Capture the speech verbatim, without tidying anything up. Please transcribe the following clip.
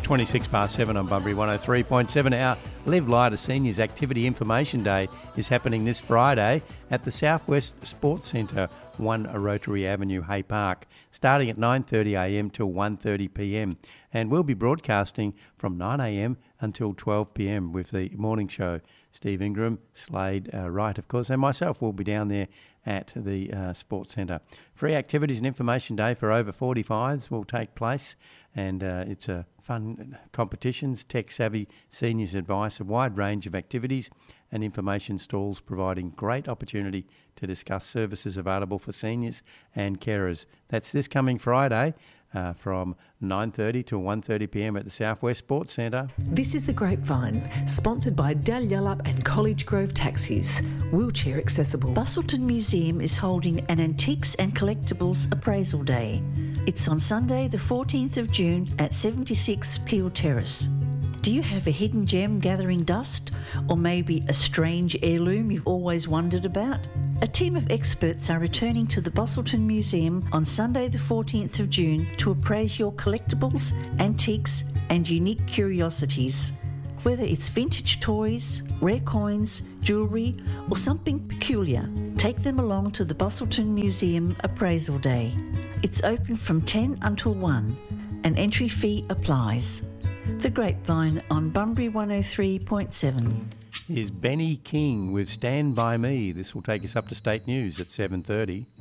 twenty-six past seven on Bunbury one oh three point seven. Our Live Lighter Seniors Activity Information Day is happening this Friday at the Southwest Sports Centre, one Rotary Avenue, Hay Park, starting at nine thirty a m till one thirty p m. And we'll be broadcasting from nine a m until twelve p m with the morning show. Steve Ingram, Slade uh, Wright, of course, and myself will be down there at the uh, Sports Centre. Free activities and information day for over forty-fives will take place, and uh, it's a fun competitions, tech-savvy seniors advice, a wide range of activities and information stalls providing great opportunity to discuss services available for seniors and carers. That's this coming Friday uh, from nine thirty to one thirty p m at the Southwest Sports Centre. This is The Grapevine, sponsored by Dalyellup and College Grove Taxis, wheelchair accessible. Busselton Museum is holding an Antiques and Collectibles Appraisal Day. It's on Sunday the fourteenth of June at seventy-six Peel Terrace. Do you have a hidden gem gathering dust, or maybe a strange heirloom you've always wondered about? A team of experts are returning to the Busselton Museum on Sunday the fourteenth of June to appraise your collectibles, antiques and unique curiosities. Whether it's vintage toys, rare coins, jewellery or something peculiar, take them along to the Busselton Museum Appraisal Day. It's open from ten until one. An entry fee applies. The Grapevine on Bunbury one oh three point seven. Here's Benny King with Stand By Me. This will take us up to state news at seven thirty.